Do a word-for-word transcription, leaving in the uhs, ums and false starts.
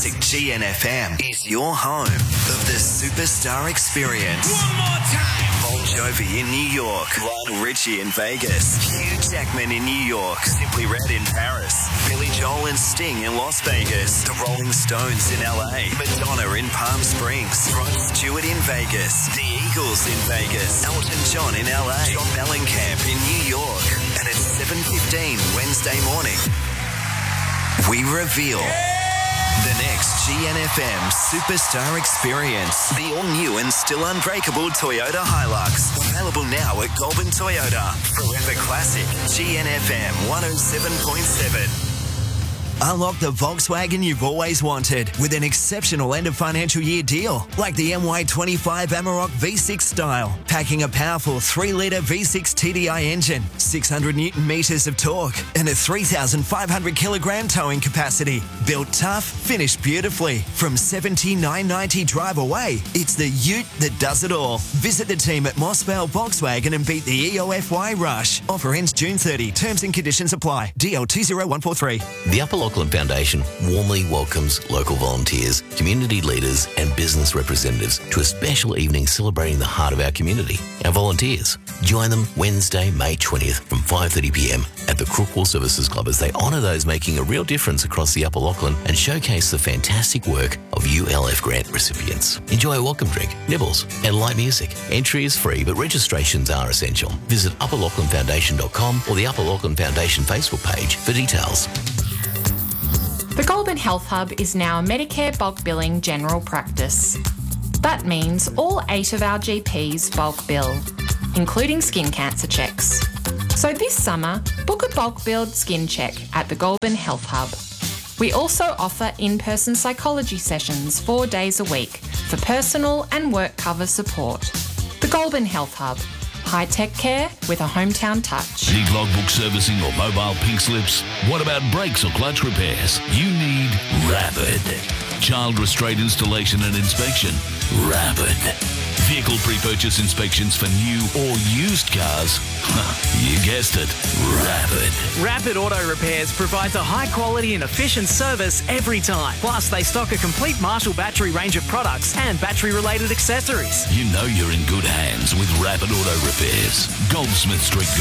Classic G N F M is your home of the superstar experience. One more time. Bon Jovi in New York, Lionel Richie in Vegas, Hugh Jackman in New York, Simply Red in Paris, Billy Joel and Sting in Las Vegas, the Rolling Stones in L A, Madonna in Palm Springs, Rod Stewart in Vegas, the Eagles in Vegas, Elton John in L A, John Mellencamp in New York. And at seven fifteen Wednesday morning, we reveal the next G N F M Superstar Experience. The all-new and still unbreakable Toyota Hilux. Available now at Goulburn Toyota. Forever Classic G N F M one oh seven point seven. Unlock the Volkswagen you've always wanted with an exceptional end of financial year deal, like the M Y twenty-five Amarok V six style, packing a powerful three litre V six T D I engine, six hundred newton metres of torque, and a three thousand five hundred kilogram towing capacity. Built tough, finished beautifully. From seventy-nine ninety drive away, it's the ute that does it all. Visit the team at Mossvale Volkswagen and beat the E O F Y rush. Offer ends June thirtieth. Terms and conditions apply. D L two zero one four three. The Upper Lachlan Foundation warmly welcomes local volunteers, community leaders and business representatives to a special evening celebrating the heart of our community, our volunteers. Join them Wednesday, May twentieth from five thirty p m at the Crookwell Services Club as they honour those making a real difference across the Upper Lachlan and showcase the fantastic work of U L F grant recipients. Enjoy a welcome drink, nibbles and light music. Entry is free but registrations are essential. Visit upper lachlan foundation dot com or the Upper Lachlan Foundation Facebook page for details. The Goulburn Health Hub is now a Medicare bulk billing general practice. That means all eight of our G Ps bulk bill, including skin cancer checks. So this summer, book a bulk billed skin check at the Goulburn Health Hub. We also offer in-person psychology sessions four days a week for personal and work cover support. The Goulburn Health Hub. High-tech care with a hometown touch. Need logbook servicing or mobile pink slips? What about brakes or clutch repairs? You need Rapid. Child restraint installation and inspection? Rapid. Vehicle pre-purchase inspections for new or used cars? You guessed it, Rapid. Rapid Auto Repairs provides a high quality and efficient service every time. Plus, they stock a complete Marshall battery range of products and battery-related accessories. You know you're in good hands with Rapid Auto Repairs. Goldsmith Street,